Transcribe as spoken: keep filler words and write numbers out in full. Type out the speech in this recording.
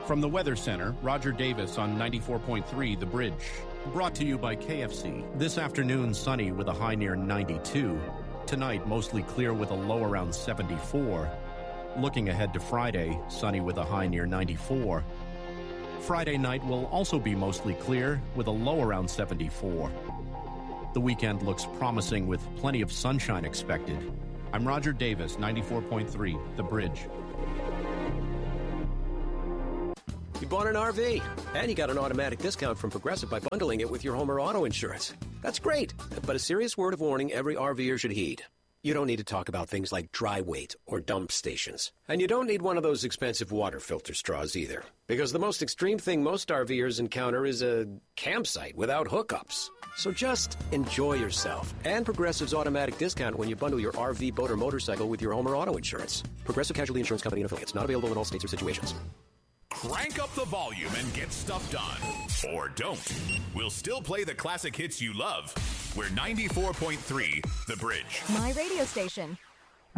From the Weather Center, Roger Davis on ninety-four point three The Bridge. Brought to you by K F C. This afternoon, sunny with a high near ninety-two. Tonight, mostly clear with a low around seventy-four. Looking ahead to Friday, sunny with a high near ninety-four. Friday night will also be mostly clear with a low around seventy-four. The weekend looks promising with plenty of sunshine expected. I'm Roger Davis, ninety-four point three The Bridge. You bought an R V, and you got an automatic discount from Progressive by bundling it with your home or auto insurance. That's great, but a serious word of warning every RVer should heed. You don't need to talk about things like dry weight or dump stations. And you don't need one of those expensive water filter straws either. Because the most extreme thing most RVers encounter is a campsite without hookups. So just enjoy yourself and Progressive's automatic discount when you bundle your R V, boat, or motorcycle with your home or auto insurance. Progressive Casualty Insurance Company and affiliates. Not available in all states or situations. Crank up the volume and get stuff done. Or don't. We'll still play the classic hits you love. We're ninety-four point three The Bridge. My radio station.